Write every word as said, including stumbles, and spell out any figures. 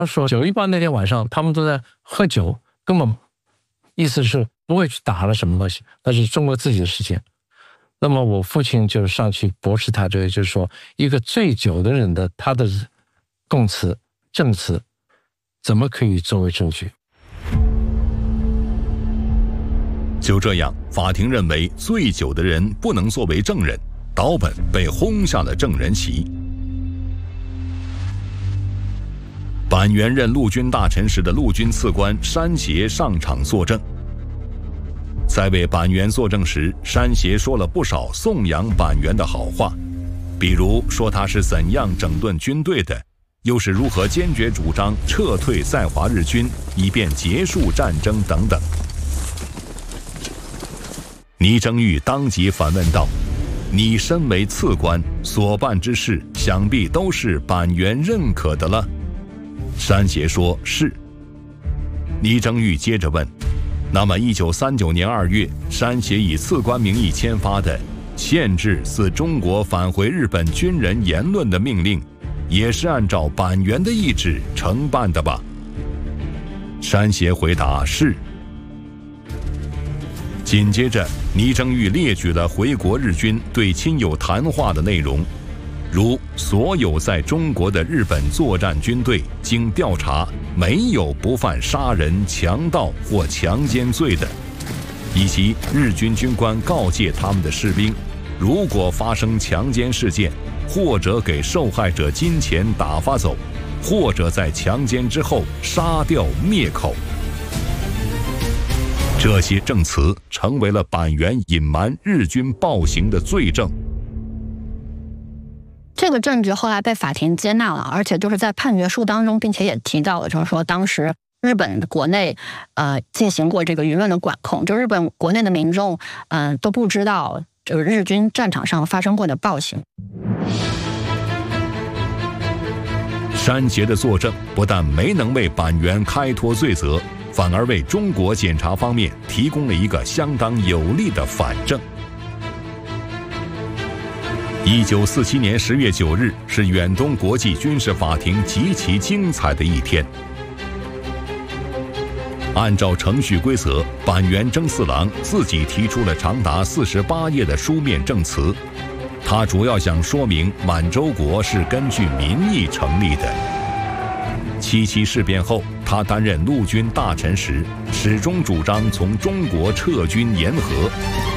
他说九一八那天晚上他们都在喝酒，根本意思是不会去打了什么东西，那是中国自己的事情。那么我父亲就上去驳斥他这个，就是说一个醉酒的人的他的供词证词怎么可以作为证据？ 就这样，法庭认为醉酒的人不能作为证人，岛本被轰下了证人席。板垣任陆军大臣时的陆军次官山协上场作证。在为板垣作证时，山协说了不少颂扬板垣的好话，比如说他是怎样整顿军队的，又是如何坚决主张撤退在华日军，以便结束战争等等。倪征玉当即反问道：“你身为次官，所办之事想必都是板垣认可的了？”山协说是。倪征玉接着问：“那么一九三九年二月，山协以次官名义签发的限制自中国返回日本军人言论的命令，也是按照板垣的意志承办的吧？”山协回答是。紧接着，倪征玉列举了回国日军对亲友谈话的内容，如所有在中国的日本作战军队经调查没有不犯杀人、强盗或强奸罪的，以及日军军官告诫他们的士兵，如果发生强奸事件，或者给受害者金钱打发走，或者在强奸之后杀掉灭口。这些证词成为了板垣隐瞒日军暴行的罪证。 这个证据后来被法庭接纳了，而且就是在判决书当中，并且也提到了，就是说当时日本国内呃进行过这个舆论的管控，就日本国内的民众嗯、呃、都不知道就是日军战场上发生过的暴行。 山协的作证不但没能为板垣开脱罪责，反而为中国检察方面提供了一个相当有力的反证。一九四七年十月九日是远东国际军事法庭极其精彩的一天。按照程序规则，板垣征四郎自己提出了长达四十八页的书面证词，他主要想说明满洲国是根据民意成立的。七七事变后，他担任陆军大臣时，始终主张从中国撤军言和，